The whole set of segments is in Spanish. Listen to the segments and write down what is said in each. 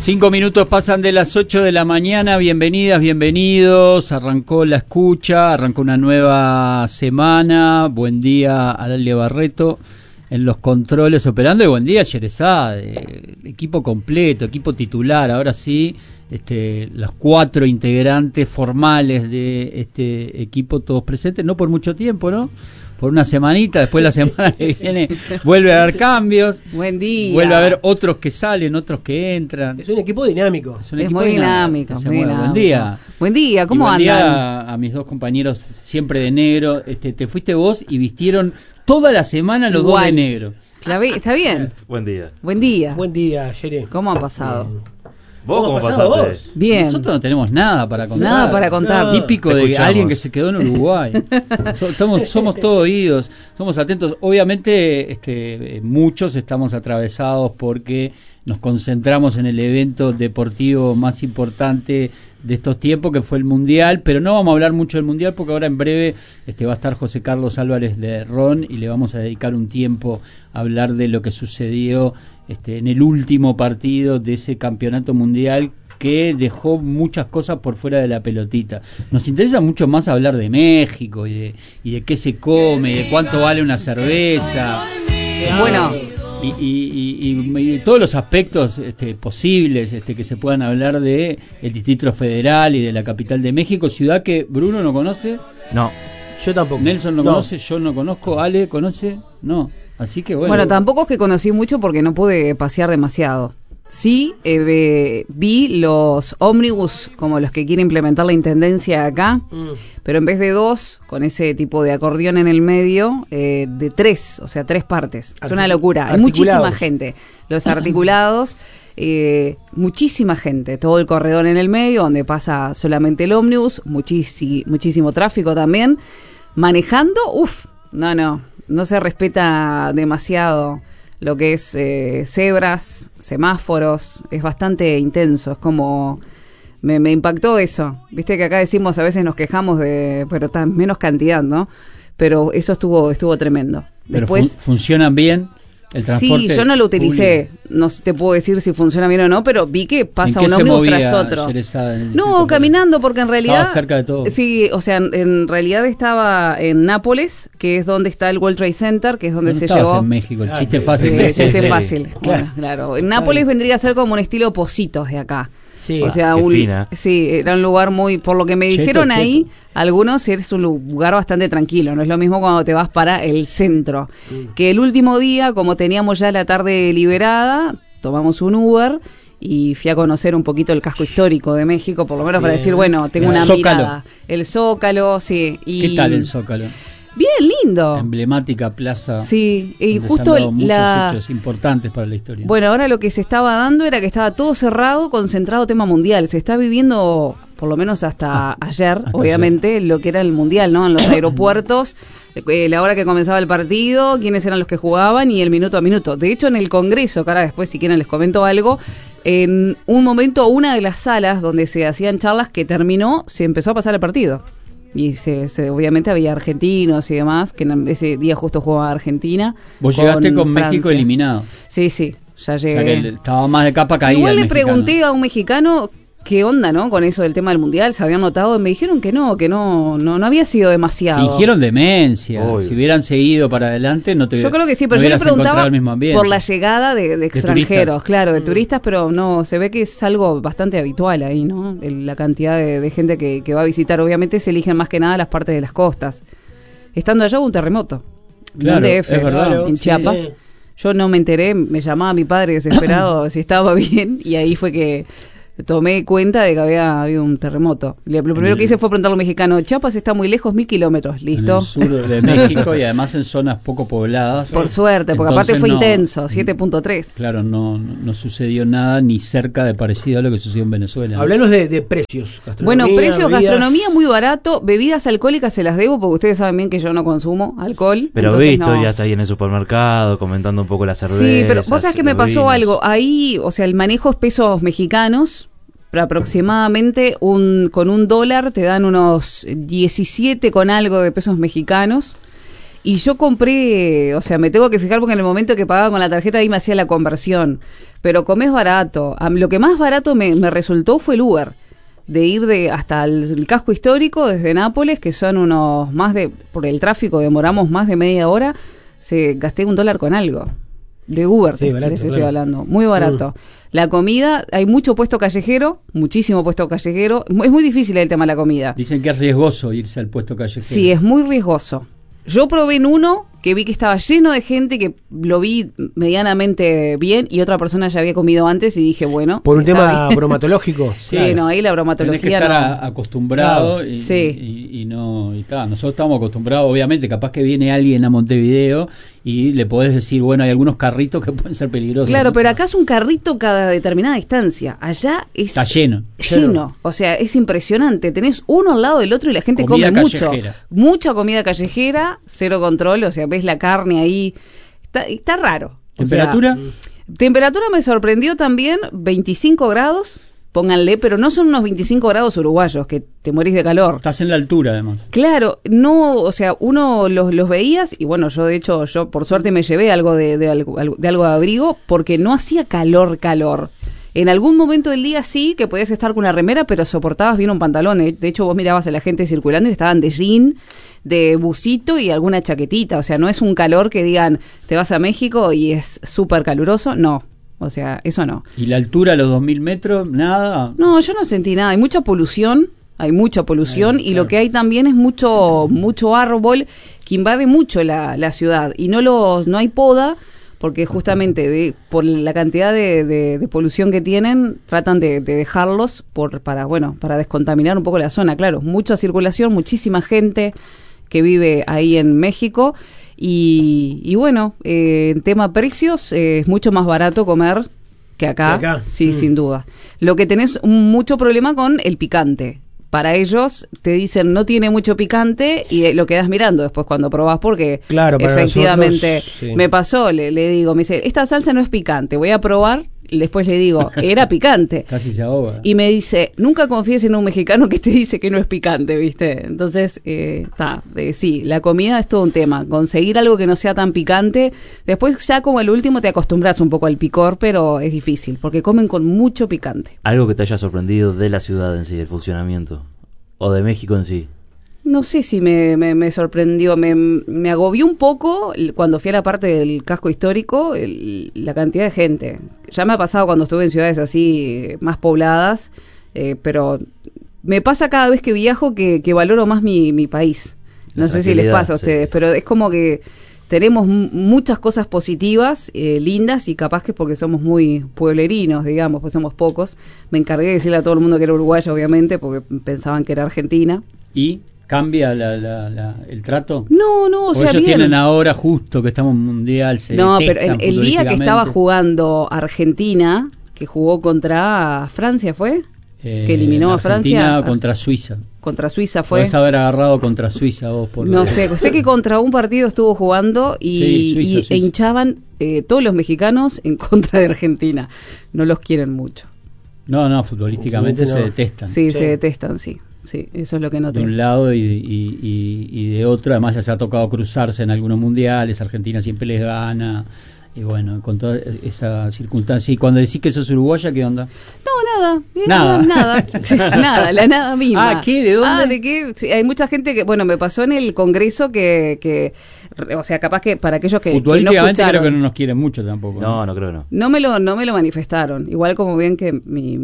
5 minutos pasan de las 8 de la mañana, bienvenidas, bienvenidos, arrancó la escucha, arrancó una nueva semana, buen día a Dalia Barreto en los controles operando y buen día a Sherezade, equipo completo, equipo titular, ahora sí, los 4 integrantes formales de este equipo todos presentes, no por mucho tiempo, ¿no? Por una semanita, después la semana que viene vuelve a haber cambios. Buen día. Vuelve a haber otros que salen, otros que entran. Es un equipo dinámico. Es muy dinámico. Buen día. Buen día, ¿cómo andan? Buen día a mis dos compañeros siempre de negro. Te fuiste vos y vistieron toda la semana los dos de negro. ¿Está bien? Buen día. Buen día. Buen día, Jerry. ¿Cómo ha pasado? ¿Vos cómo pasaste? Bien. Nosotros no tenemos nada para contar. Nada para contar. No. Típico de alguien que se quedó en Uruguay. Somos todos oídos, somos atentos. Obviamente, muchos estamos atravesados porque nos concentramos en el evento deportivo más importante de estos tiempos, que fue el Mundial, pero no vamos a hablar mucho del Mundial porque ahora en breve va a estar José Carlos Álvarez de Ron y le vamos a dedicar un tiempo a hablar de lo que sucedió en el último partido de ese campeonato mundial que dejó muchas cosas por fuera de la pelotita. Nos interesa mucho más hablar de México y de qué se come, de cuánto vale una cerveza. Bueno. Y todos los aspectos posibles que se puedan hablar de el Distrito Federal y de la capital de México, ciudad que Bruno no conoce. No. Yo tampoco. Nelson no conoce, yo no conozco, Ale conoce, no. Así que bueno, tampoco es que conocí mucho porque no pude pasear demasiado. Sí, vi los ómnibus como los que quiere implementar la intendencia acá, pero en vez de 2, con ese tipo de acordeón en el medio, de 3, o sea, 3 partes. Es una locura. Hay muchísima gente. Los articulados, muchísima gente. Todo el corredor en el medio, donde pasa solamente el ómnibus, muchísimo tráfico también. Manejando, no se respeta demasiado lo que es cebras, semáforos, es bastante intenso, es como... Me impactó eso, viste que acá decimos, a veces nos quejamos pero está en menos cantidad, ¿no? Pero eso estuvo tremendo. Después, ¿pero funcionan bien el transporte? Sí, yo no lo utilicé, no te puedo decir si funciona bien o no, pero vi que pasa un ómnibus tras otro. No, caminando, porque en realidad... Estaba cerca de todo. Sí, o sea, en realidad estaba en Nápoles, que es donde está el World Trade Center, que es donde se llevó... en México, el chiste fácil. Sí, el chiste fácil. Bueno, claro. En Nápoles vendría a ser como un estilo Positos de acá. Sí, o sea, era un lugar muy, por lo que me dijeron ahí, algunos es un lugar bastante tranquilo, no es lo mismo cuando te vas para el centro, que el último día, como teníamos ya la tarde liberada, tomamos un Uber y fui a conocer un poquito el casco histórico de México, por lo menos para decir, bueno, tengo una mirada. El Zócalo, sí. ¿Qué tal el Zócalo? Bien lindo. Emblemática plaza. Sí, y justo muchos hechos importantes para la historia. Bueno, ahora lo que se estaba dando era que estaba todo cerrado, concentrado tema mundial. Se está viviendo, por lo menos hasta ayer, obviamente, lo que era el mundial, ¿no? En los aeropuertos, la hora que comenzaba el partido, quiénes eran los que jugaban y el minuto a minuto. De hecho, en el Congreso, que ahora después si quieren les comento algo, en un momento una de las salas donde se hacían charlas que terminó, se empezó a pasar el partido. Y obviamente había argentinos y demás, que ese día justo jugaba Argentina. Vos llegaste con Francia. México eliminado. Sí, ya llegué. O sea que estaba más de capa caída. Igual le pregunté a un mexicano qué onda, ¿no? Con eso del tema del mundial, se habían notado, me dijeron que no había sido demasiado. Fingieron demencia. Si hubieran seguido para adelante, no te Yo creo que sí, pero yo le preguntaba por la llegada de extranjeros, turistas. Claro, de turistas, pero no, se ve que es algo bastante habitual ahí, ¿no? La cantidad de gente que va a visitar. Obviamente se eligen más que nada las partes de las costas. Estando allá hubo un terremoto. Claro, en DF, es verdad. En Chiapas. Sí. Yo no me enteré, me llamaba mi padre desesperado si estaba bien, y ahí fue que tomé cuenta de que había habido un terremoto. Lo primero que hice fue preguntarle a un mexicano, Chiapas está muy lejos, 1000 kilómetros, listo. En el sur de México y además en zonas poco pobladas. Por suerte, porque aparte fue intenso, 7.3. Claro, no sucedió nada ni cerca de parecido a lo que sucedió en Venezuela. Hablanos de precios. Bueno, precios, bebidas. Gastronomía muy barato, bebidas alcohólicas se las debo porque ustedes saben bien que yo no consumo alcohol. Pero vi historias ahí en el supermercado comentando un poco la cerveza. Sí, pero vos sabés que me pasó algo. Ahí, o sea, el manejo es pesos mexicanos. Pero aproximadamente con $1 te dan unos 17 con algo de pesos mexicanos. Y yo compré, o sea, me tengo que fijar porque en el momento que pagaba con la tarjeta ahí me hacía la conversión. pero comés barato. Lo que más barato me resultó fue el Uber, de ir hasta el casco histórico desde Nápoles, que son por el tráfico demoramos más de media hora, gasté $1 con algo. De Uber, Sí, barato, les estoy claro. hablando, muy barato. La comida, hay mucho puesto callejero, muchísimo puesto callejero. Es muy difícil el tema de la comida. Dicen que es riesgoso irse al puesto callejero. Sí, es muy riesgoso. Yo probé en uno que vi que estaba lleno de gente, que lo vi medianamente bien, y otra persona ya había comido antes y dije, bueno. Por sí, un tema está bien. bromatológico. Sí, Claro. no, ahí la Tenés bromatología que estar no. acostumbrado Claro. y, Sí. y no, y tal. Nosotros estamos acostumbrados, obviamente, capaz que viene alguien a Montevideo y le podés decir, bueno, hay algunos carritos que pueden ser peligrosos. Claro, ¿no? pero acá es un carrito cada determinada distancia. Allá es Está lleno. lleno. O sea, es impresionante. Tenés uno al lado del otro y la gente Comida come mucho. callejera. Mucha comida callejera, cero control. O sea, ves la carne ahí. Está raro. O sea, ¿Temperatura? temperatura me sorprendió también, 25 grados. Pónganle, pero no son unos 25 grados uruguayos, que te morís de calor. Estás en la altura, además. Claro, no, o sea, uno los veías, y bueno, yo de hecho, por suerte me llevé algo de algo de abrigo, porque no hacía calor. En algún momento del día sí, que podías estar con una remera, pero soportabas bien un pantalón. De hecho, vos mirabas a la gente circulando y estaban de jean, de busito y alguna chaquetita. O sea, no es un calor que digan, te vas a México y es súper caluroso. No, o sea, eso no. ¿Y la altura, los 2000 metros? Nada. No, yo no sentí nada. Hay mucha polución y claro. lo que hay también es mucho árbol que invade mucho la ciudad y no hay poda, porque justamente por la cantidad de polución que tienen tratan de dejarlos para descontaminar un poco la zona. Claro, mucha circulación, muchísima gente que vive ahí en México y bueno, en tema precios es mucho más barato comer que acá, Que acá. sí, sin duda. Lo que tenés mucho problema con el picante. Para ellos te dicen no tiene mucho picante y lo quedas mirando después cuando probás, porque Claro, para efectivamente nosotros, sí. me pasó, le digo, me dice, esta salsa no es picante, voy a probar, y después le digo, era picante. Casi se ahoga. Y me dice, nunca confíes en un mexicano que te dice que no es picante, ¿viste? Entonces, sí, la comida es todo un tema. Conseguir algo que no sea tan picante. Después ya como el último te acostumbras un poco al picor, pero es difícil, porque comen con mucho picante. Algo que te haya sorprendido de la ciudad en sí, el funcionamiento. O de México en sí. No sé si me sorprendió, me agobió un poco cuando fui a la parte del casco histórico, la cantidad de gente. Ya me ha pasado cuando estuve en ciudades así más pobladas, pero me pasa cada vez que viajo que valoro más mi país. No La sé si les tranquilidad, pasa a sí. ustedes, pero es como que tenemos muchas cosas positivas, lindas, y capaz que es porque somos muy pueblerinos, digamos, pues somos pocos. Me encargué de decirle a todo el mundo que era uruguaya, obviamente, porque pensaban que era Argentina. ¿Y cambia el trato? No, o Porque sea, ellos bien. tienen ahora, justo que estamos en mundial, se No, pero detestan el día que estaba futbolísticamente. jugando Argentina, que jugó contra Francia, ¿fue? Que eliminó a Argentina Francia. contra Suiza. Contra Suiza fue. Podés haber agarrado contra Suiza vos. No sé que contra un partido estuvo jugando Sí, Suiza. e hinchaban todos los mexicanos en contra de Argentina. No los quieren mucho. No, futbolísticamente No. se detestan. Sí, Sí. se detestan, sí. Sí, eso es lo que De noté. un lado y de otro. Además ya se ha tocado cruzarse en algunos mundiales. Argentina siempre les gana. Y bueno, con toda esa circunstancia. Y cuando decís que sos uruguaya, ¿qué onda? No, nada. Nada. Nada. Sí, nada, la nada misma. Ah, ¿qué? ¿De dónde? ¿de qué? Sí, hay mucha gente que, bueno, me pasó en el congreso que o sea, capaz que para aquellos que no Futbolísticamente escucharon, creo que no nos quieren mucho tampoco. No creo que no. no me lo manifestaron. Igual como ven que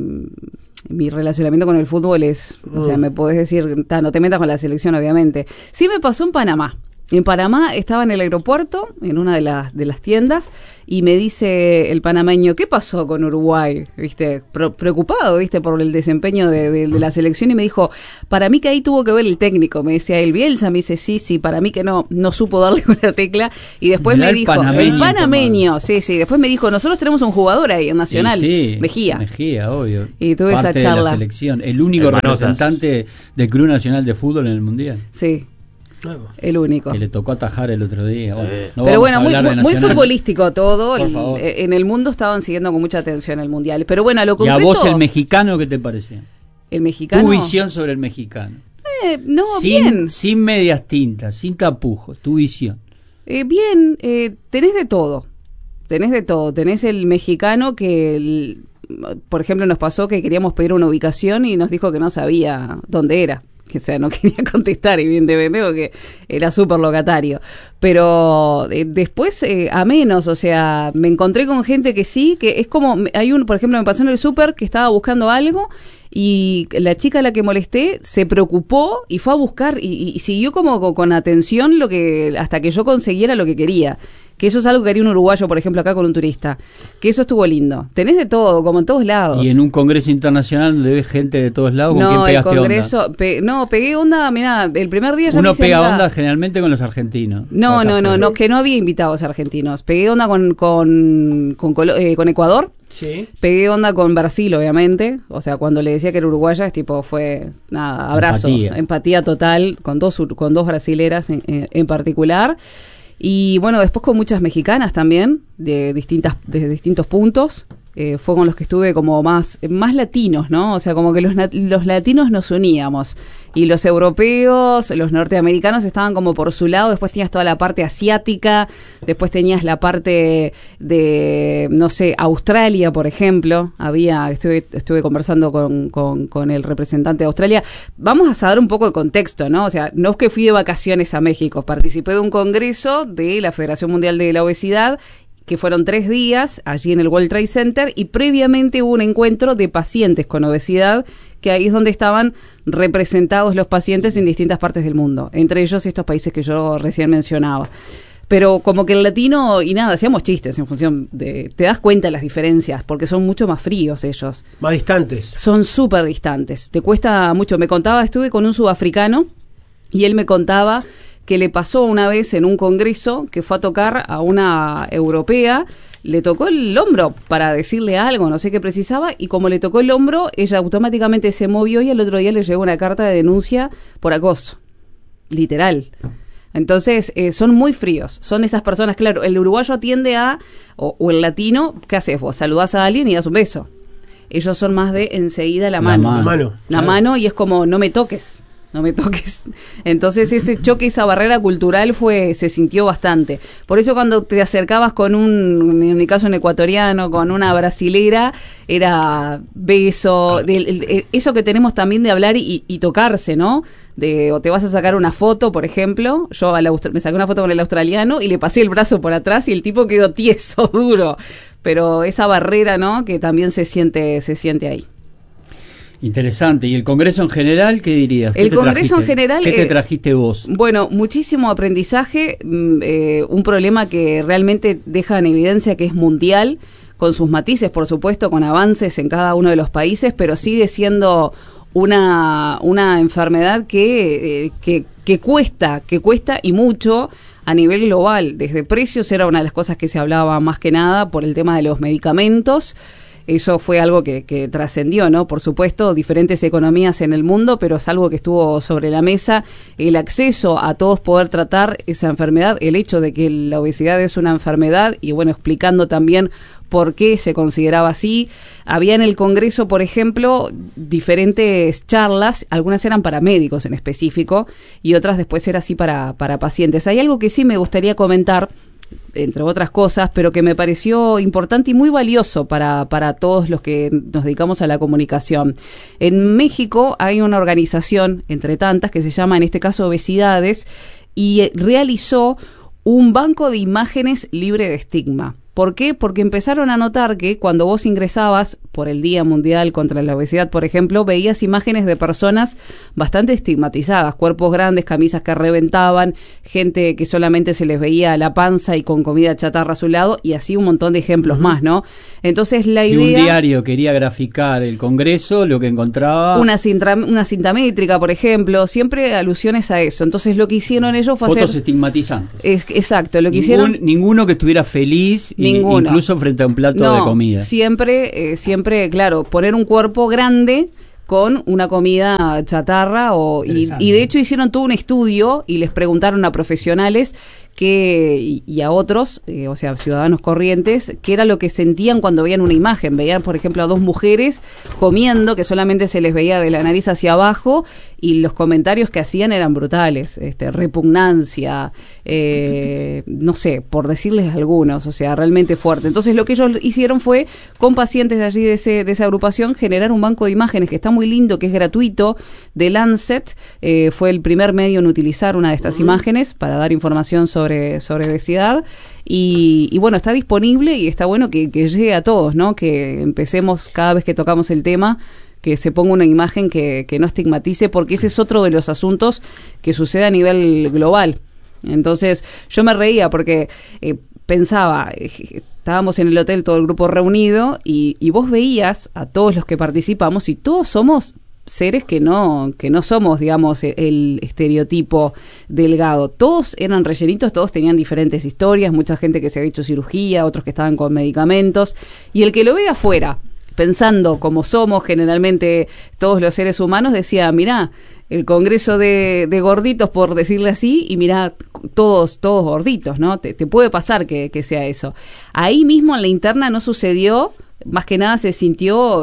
mi relacionamiento con el fútbol es, o sea, me podés decir, no te metas con la selección, obviamente. Sí me pasó en Panamá. En Panamá estaba en el aeropuerto, en una de las tiendas, y me dice el panameño, ¿qué pasó con Uruguay? ¿Viste? Preocupado, ¿viste? Por el desempeño de la selección, y me dijo, para mí que ahí tuvo que ver el técnico. Me decía el Bielsa, me dice, sí, para mí que no supo darle con la tecla, y después Mirá me el dijo, panameño, el panameño, sí, después me dijo, nosotros tenemos un jugador ahí en Nacional, Sí, Mejía. obvio. Y tuve esa Parte de charla. la selección. El único Hermanotas. representante del Club Nacional de Fútbol en el Mundial. Sí, Nuevo. el único. Que le tocó atajar el otro día. Bueno, no Pero vamos bueno, a muy, hablar de muy Nacional. futbolístico todo. Por favor. En el mundo estaban siguiendo con mucha atención el mundial. Pero bueno, a lo Y a concreto. vos el mexicano, ¿qué te parece? el mexicano. Tu visión sobre el mexicano. No, bien. Sin medias tintas, sin tapujos, tu visión. Bien, tenés de todo. tenés de todo. Tenés el mexicano que, por ejemplo, nos pasó que queríamos pedir una ubicación y nos dijo que no sabía dónde era. Que, o sea, no quería contestar, evidentemente, porque era súper locatario. Pero después, a menos, o sea, me encontré con gente que sí, que es como, por ejemplo, me pasó en el súper que estaba buscando algo y la chica a la que molesté se preocupó y fue a buscar y siguió como con atención hasta que yo consiguiera lo que quería. Que eso es algo que haría un uruguayo, por ejemplo, acá con un turista. Que eso estuvo lindo. Tenés de todo, como en todos lados. Y en un congreso internacional donde ves gente de todos lados, ¿con quién el pegaste congreso, onda? Pegué onda, mirá, el primer día ya Uno me hice pega amistad. onda generalmente con los argentinos. No, que no había invitados argentinos. Pegué onda con Ecuador. Sí. Pegué onda con Brasil, obviamente. O sea, cuando le decía que era uruguaya, es tipo, fue, nada, abrazo. Empatía total, con dos brasileras en particular. Y bueno, después con muchas mexicanas también, de distintos puntos. Fue con los que estuve como más latinos, ¿no? O sea, como que los latinos nos uníamos. Y los europeos, los norteamericanos estaban como por su lado. Después tenías toda la parte asiática. Después tenías la parte de, no sé, Australia, por ejemplo. Estuve conversando con el representante de Australia. Vamos a dar un poco de contexto, ¿no? O sea, no es que fui de vacaciones a México. Participé de un congreso de la Federación Mundial de la Obesidad, que fueron 3 días allí en el World Trade Center, y previamente hubo un encuentro de pacientes con obesidad, que ahí es donde estaban representados los pacientes en distintas partes del mundo, entre ellos estos países que yo recién mencionaba. Pero como que el latino, y nada, hacíamos chistes en función de... Te das cuenta de las diferencias, porque son mucho más fríos ellos. Más distantes. Son súper distantes, te cuesta mucho. Estuve con un sudafricano, y él me contaba que le pasó una vez en un congreso que fue a tocar a una europea, le tocó el hombro para decirle algo, no sé qué precisaba, y como le tocó el hombro, ella automáticamente se movió y al otro día le llegó una carta de denuncia por acoso, literal. Entonces, son muy fríos, son esas personas, claro, el uruguayo atiende o el latino, ¿qué haces vos? Saludás a alguien y das un beso. Ellos son más de enseguida la mano. La mano, y es como, no me toques. Entonces ese choque, esa barrera cultural se sintió bastante. Por eso cuando te acercabas en mi caso un ecuatoriano, con una brasilera, era beso, eso que tenemos también de hablar y tocarse, ¿no? O te vas a sacar una foto, por ejemplo, yo me saqué una foto con el australiano y le pasé el brazo por atrás y el tipo quedó tieso, duro. Pero esa barrera, ¿no? Que también se siente ahí. Interesante. ¿Y el Congreso en general qué dirías? El Congreso en general... ¿Qué te trajiste vos? Bueno, muchísimo aprendizaje, un problema que realmente deja en evidencia que es mundial, con sus matices, por supuesto, con avances en cada uno de los países, pero sigue siendo una enfermedad que cuesta y mucho a nivel global. Desde precios era una de las cosas que se hablaba más que nada por el tema de los medicamentos. Eso fue algo que trascendió, ¿no? Por supuesto, diferentes economías en el mundo, pero es algo que estuvo sobre la mesa. El acceso a todos poder tratar esa enfermedad, el hecho de que la obesidad es una enfermedad, y bueno, explicando también por qué se consideraba así. Había en el Congreso, por ejemplo, diferentes charlas, algunas eran para médicos en específico, y otras después era así para pacientes. Hay algo que sí me gustaría comentar, entre otras cosas, pero que me pareció importante y muy valioso para todos los que nos dedicamos a la comunicación. En México hay una organización, entre tantas, que se llama, en este caso, Obesidades, y realizó un banco de imágenes libre de estigma. ¿Por qué? Porque empezaron a notar que cuando vos ingresabas por el Día Mundial contra la Obesidad, por ejemplo, veías imágenes de personas bastante estigmatizadas, cuerpos grandes, camisas que reventaban, gente que solamente se les veía la panza y con comida chatarra a su lado, y así un montón de ejemplos más, ¿no? Entonces la idea... Si un diario quería graficar el Congreso, lo que encontraba... Una cinta métrica, por ejemplo, siempre alusiones a eso. Entonces lo que hicieron ellos fue fotos estigmatizantes. Exacto, lo que hicieron... Ninguno que estuviera feliz... Ninguno. Incluso frente a un plato de comida. Siempre, claro, poner un cuerpo grande con una comida chatarra y de hecho hicieron todo un estudio y les preguntaron a profesionales y a otros, o sea, ciudadanos corrientes, qué era lo que sentían cuando veían una imagen. Veían, por ejemplo, a dos mujeres comiendo, que solamente se les veía de la nariz hacia abajo, y los comentarios que hacían eran brutales, repugnancia, no sé, por decirles algunos, o sea, realmente fuerte. Entonces lo que ellos hicieron fue, con pacientes de allí de esa agrupación, generar un banco de imágenes que está muy lindo, que es gratuito, de Lancet. Fue el primer medio en utilizar una de estas imágenes para dar información sobre obesidad, y bueno, está disponible y está bueno que llegue a todos, ¿no? Que empecemos cada vez que tocamos el tema, que se ponga una imagen que no estigmatice, porque ese es otro de los asuntos que sucede a nivel global. Entonces yo me reía porque pensaba, estábamos en el hotel todo el grupo reunido, y vos veías a todos los que participamos, y todos somos seres que no somos, digamos, el estereotipo delgado. Todos eran rellenitos, todos tenían diferentes historias, mucha gente que se había hecho cirugía, otros que estaban con medicamentos, y el que lo ve afuera, pensando como somos generalmente todos los seres humanos, decía, mirá, el congreso de gorditos, por decirle así, y mirá, todos gorditos, ¿no? Te puede pasar que sea eso. Ahí mismo en la interna no sucedió. Más que nada se sintió,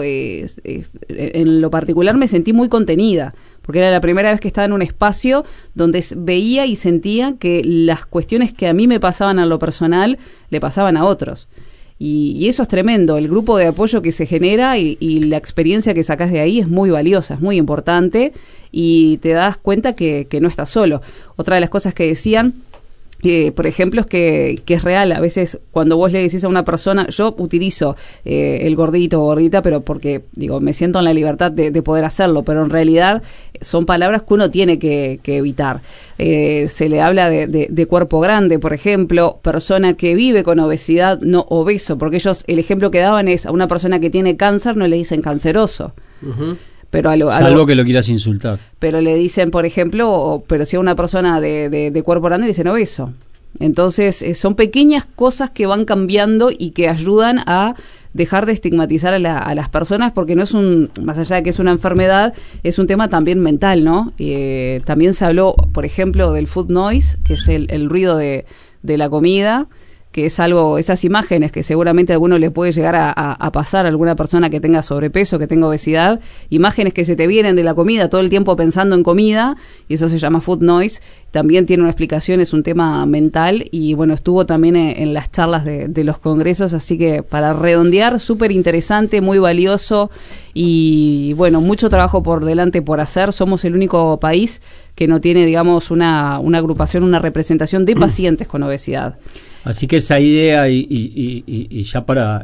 en lo particular me sentí muy contenida, porque era la primera vez que estaba en un espacio donde veía y sentía que las cuestiones que a mí me pasaban en lo personal le pasaban a otros. Y eso es tremendo, el grupo de apoyo que se genera y la experiencia que sacás de ahí es muy valiosa, es muy importante, y te das cuenta que no estás solo. Otra de las cosas que decían, por ejemplo, es que es real. A veces cuando vos le decís a una persona, yo utilizo el gordito o gordita, pero porque, digo, me siento en la libertad de poder hacerlo, pero en realidad son palabras que uno tiene que evitar. Se le habla de cuerpo grande, por ejemplo, persona que vive con obesidad, no obeso, porque ellos, el ejemplo que daban es a una persona que tiene cáncer no le dicen canceroso. Uh-huh. Pero salvo que lo quieras insultar. Pero le dicen, por ejemplo, pero si a una persona de cuerpo grande le dicen obeso. Entonces, son pequeñas cosas que van cambiando y que ayudan a dejar de estigmatizar a las personas, porque no es más allá de que es una enfermedad, es un tema también mental, ¿no? También se habló, por ejemplo, del food noise, que es el ruido de la comida, que es algo, esas imágenes que seguramente a alguno le puede llegar a pasar a alguna persona que tenga sobrepeso, que tenga obesidad, imágenes que se te vienen de la comida, todo el tiempo pensando en comida, y eso se llama food noise. También tiene una explicación, es un tema mental, y bueno, estuvo también en las charlas de los congresos, así que para redondear, súper interesante, muy valioso, y bueno, mucho trabajo por delante por hacer. Somos el único país que no tiene, digamos, una agrupación, una representación de pacientes con obesidad. Así que esa idea, y ya para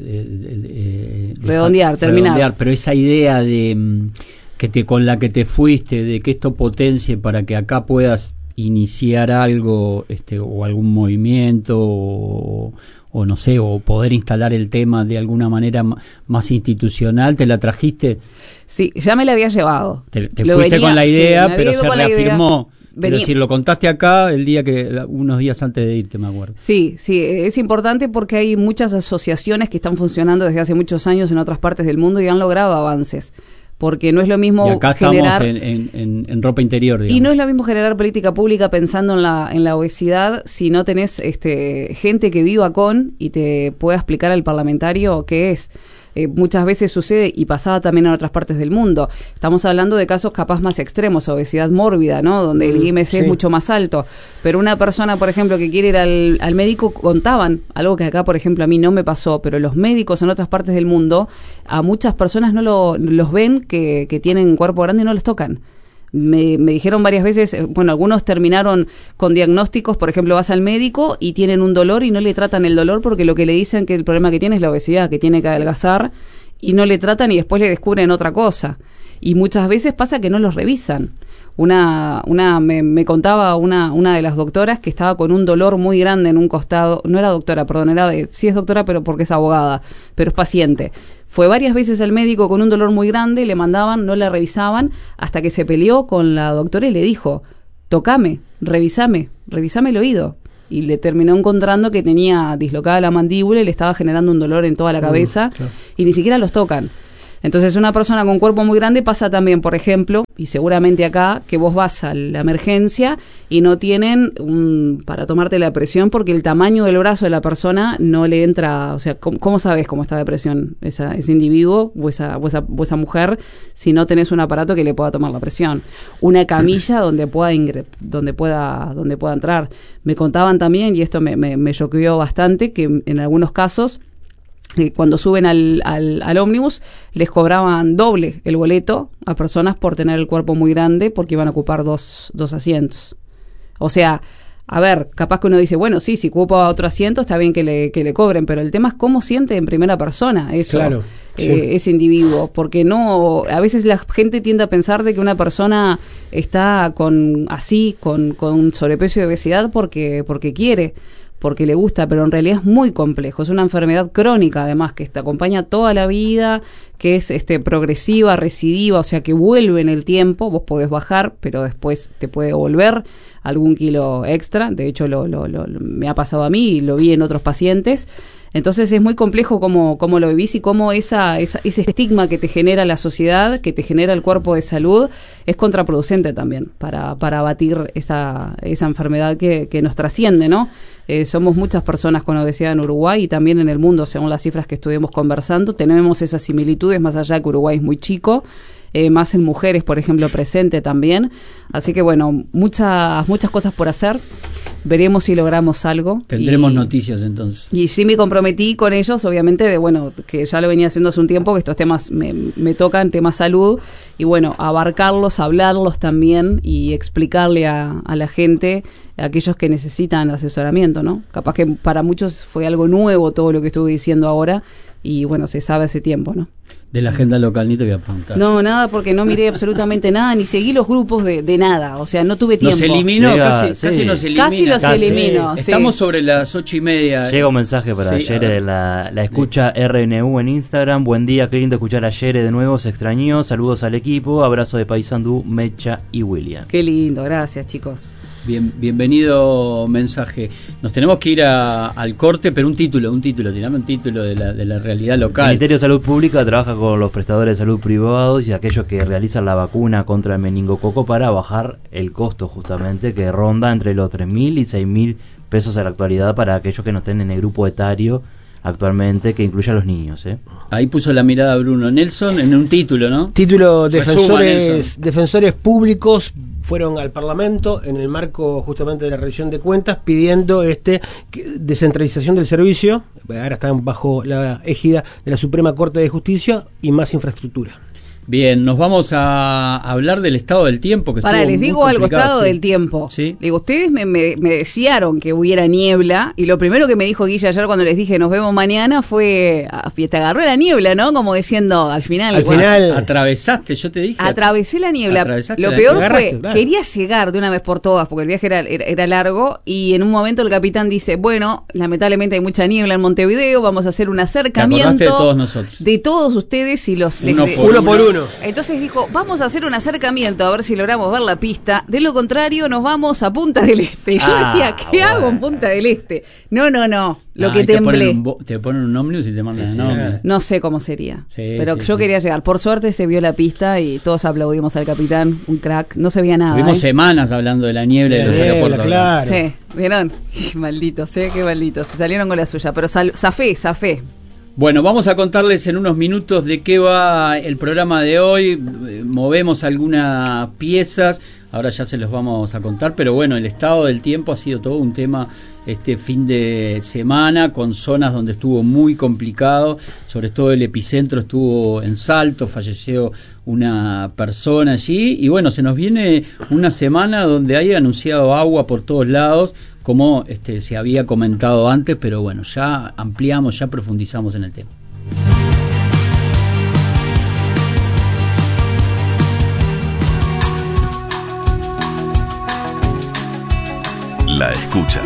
terminar, pero esa idea de con la que te fuiste, de que esto potencie para que acá puedas iniciar algo, o algún movimiento, o no sé, o poder instalar el tema de alguna manera más institucional, ¿te la trajiste? Sí, ya me la había llevado. Te fuiste con la idea, pero se reafirmó. Pero si lo contaste acá unos días antes de irte, me acuerdo. Sí, es importante porque hay muchas asociaciones que están funcionando desde hace muchos años en otras partes del mundo y han logrado avances. Porque no es lo mismo y acá generar... estamos en ropa interior, digamos. Y no es lo mismo generar política pública pensando en la obesidad si no tenés gente que viva con y te pueda explicar al parlamentario qué es. Muchas veces sucede, y pasaba también en otras partes del mundo. Estamos hablando de casos capaz más extremos, obesidad mórbida, ¿no? Donde el IMC es mucho más alto. Pero una persona, por ejemplo, que quiere ir al médico, contaban, algo que acá, por ejemplo, a mí no me pasó, pero los médicos en otras partes del mundo, a muchas personas no los ven que tienen cuerpo grande y no los tocan. Me dijeron varias veces, bueno, algunos terminaron con diagnósticos, por ejemplo, vas al médico y tienen un dolor y no le tratan el dolor porque lo que le dicen que el problema que tiene es la obesidad, que tiene que adelgazar, y no le tratan y después le descubren otra cosa. Y muchas veces pasa que no los revisan. Me contaba una de las doctoras que estaba con un dolor muy grande en un costado, no era doctora, perdón, sí es doctora, pero porque es abogada, pero es paciente. Fue varias veces al médico con un dolor muy grande, le mandaban, no le revisaban, hasta que se peleó con la doctora y le dijo, tocame, revisame el oído. Y le terminó encontrando que tenía dislocada la mandíbula y le estaba generando un dolor en toda la cabeza, claro. Y ni siquiera los tocan. Entonces una persona con cuerpo muy grande pasa también, por ejemplo, y seguramente acá, que vos vas a la emergencia y no tienen para tomarte la presión porque el tamaño del brazo de la persona no le entra. O sea, ¿cómo sabes cómo está de presión ese individuo o esa mujer si no tenés un aparato que le pueda tomar la presión? Una camilla donde pueda entrar. Me contaban también, y esto me choqueó bastante, que en algunos casos cuando suben al ómnibus les cobraban doble el boleto a personas por tener el cuerpo muy grande porque iban a ocupar dos asientos. O sea, a ver, capaz que uno dice, bueno, sí, si ocupa otro asiento está bien que le cobren, pero el tema es cómo siente en primera persona eso, claro, sí. Ese individuo, porque no, a veces la gente tiende a pensar de que una persona está con sobrepeso y obesidad porque quiere, porque le gusta, pero en realidad es muy complejo. Es una enfermedad crónica, además, que te acompaña toda la vida, que es progresiva, recidiva, o sea, que vuelve en el tiempo. Vos podés bajar, pero después te puede volver algún kilo extra. De hecho, me ha pasado a mí y lo vi en otros pacientes. Entonces es muy complejo cómo lo vivís y cómo ese estigma que te genera la sociedad, que te genera el cuerpo de salud, es contraproducente también para abatir esa enfermedad que nos trasciende, ¿no? Somos muchas personas con obesidad en Uruguay y también en el mundo, según las cifras que estuvimos conversando. Tenemos esas similitudes, más allá que Uruguay es muy chico, más en mujeres, por ejemplo, presente también. Así que, bueno, muchas cosas por hacer. Veremos si logramos algo. Tendremos noticias entonces. Y sí me comprometí con ellos, obviamente, que ya lo venía haciendo hace un tiempo, que estos temas me tocan, temas salud, y bueno, abarcarlos, hablarlos también y explicarle a la gente, a aquellos que necesitan asesoramiento, ¿no? Capaz que para muchos fue algo nuevo todo lo que estuve diciendo ahora, y bueno, se sabe hace tiempo, ¿no? De la agenda local ni te voy a preguntar. No, nada, porque no miré absolutamente nada, ni seguí los grupos de nada, o sea, no tuve tiempo. Nos eliminó, Llega, casi nos elimina. Casi los eliminó, sí. Estamos sobre las 8:30. Llega un mensaje para Yere de la escucha RNU en Instagram. Buen día, qué lindo escuchar a Yere de nuevo, se extrañó. Saludos al equipo, abrazo de Paysandú, Mecha y William. Qué lindo, gracias, chicos. Bienvenido mensaje. Nos tenemos que ir al corte, pero un título, tirame un título de la realidad local. El Ministerio de Salud Pública trabaja con los prestadores de salud privados y aquellos que realizan la vacuna contra el meningococo para bajar el costo, justamente, que ronda entre los 3.000 y 6.000 pesos a la actualidad para aquellos que no estén en el grupo etario actualmente, que incluye a los niños. Ahí puso la mirada Bruno Nelson en un título, ¿no? Título: defensores públicos fueron al Parlamento en el marco justamente de la rendición de cuentas pidiendo descentralización del servicio. Ahora están bajo la égida de la Suprema Corte de Justicia y más infraestructura. Bien, nos vamos a hablar del estado del tiempo. Les digo algo, estado del tiempo. ¿Sí? Le digo, ustedes me desearon que hubiera niebla, y lo primero que me dijo Guilla ayer cuando les dije nos vemos mañana fue, te agarró la niebla, ¿no? Como diciendo, al final... Atravesaste, yo te dije. Atravesé la niebla. Lo peor fue, claro, quería llegar de una vez por todas, porque el viaje era largo, y en un momento el capitán dice, bueno, lamentablemente hay mucha niebla en Montevideo, vamos a hacer un acercamiento. Te acordaste de todos nosotros. De todos ustedes y los... Uno por uno. Entonces dijo, vamos a hacer un acercamiento a ver si logramos ver la pista, de lo contrario nos vamos a Punta del Este. Y yo decía, ¿qué hago en Punta del Este? No, lo que temblé. Te ponen un ómnibus y te mandan el ómnibus. No sé cómo sería, pero yo quería llegar. Por suerte se vio la pista y todos aplaudimos al capitán, un crack, no se veía nada. Tuvimos semanas hablando de la niebla y de los aeropuertos. Claro. Sí, ¿vieron? Malditos, qué malditos, se salieron con la suya, pero zafé. Bueno, vamos a contarles en unos minutos de qué va el programa de hoy. Movemos algunas piezas, ahora ya se los vamos a contar, pero bueno, el estado del tiempo ha sido todo un tema este fin de semana, con zonas donde estuvo muy complicado, sobre todo el epicentro estuvo en Salto, falleció una persona allí, y bueno, se nos viene una semana donde hay anunciado agua por todos lados, como se había comentado antes, pero bueno, ya ampliamos, ya profundizamos en el tema. La escucha.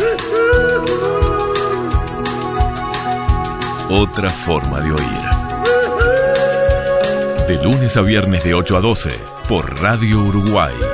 Otra forma de oír. De lunes a viernes de 8 a 12 por Radio Uruguay.